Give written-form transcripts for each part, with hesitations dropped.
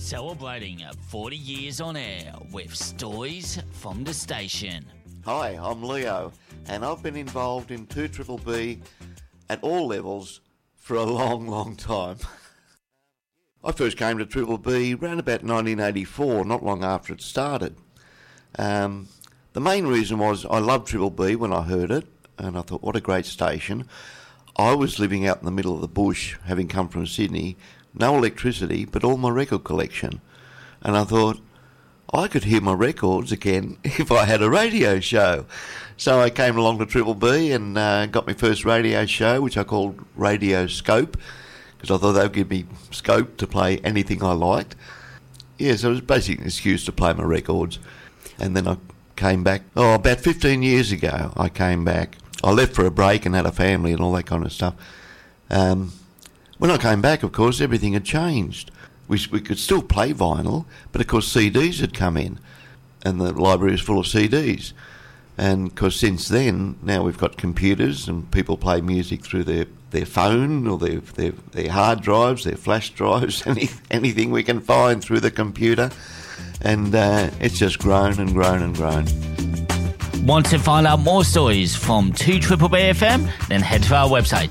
Celebrating 40 years on air with stories from the station. Hi, I'm Leo, and I've been involved in 2BBB at all levels for a long, long time. I first came to Triple B around about 1984, not long after it started. The main reason was I loved Triple B when I heard it, and I thought, what a great station. I was living out in the middle of the bush, having come from Sydney, no electricity, but all my record collection. And I thought, I could hear my records again if I had a radio show. So I came along to Triple B and got my first radio show, which I called Radio Scope, because I thought they would give me scope to play anything I liked. Yeah, so it was basically an excuse to play my records. And then I came back, about 15 years ago, I came back. I left for a break and had a family and all that kind of stuff. When I came back, of course, everything had changed. We could still play vinyl, but of course CDs had come in, and the library was full of CDs. And of course since then, now we've got computers and people play music through their phone or their hard drives, their flash drives, anything we can find through the computer. And it's just grown and grown and grown. Want to find out more stories from 2BBB FM? Then head to our website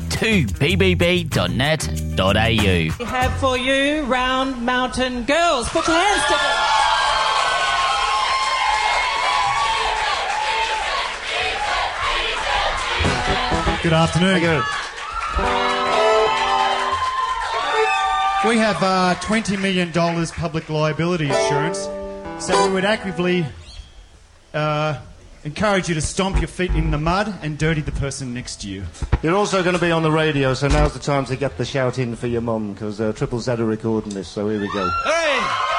2bbb.net.au. We have for you Round Mountain Girls. Put your hands together. Good afternoon. We have $20 million public liability insurance, so we would actively encourage you to stomp your feet in the mud and dirty the person next to you. You're also going to be on the radio, so now's the time to get the shout in for your mum, because Triple Z are recording this, so here we go. Hey!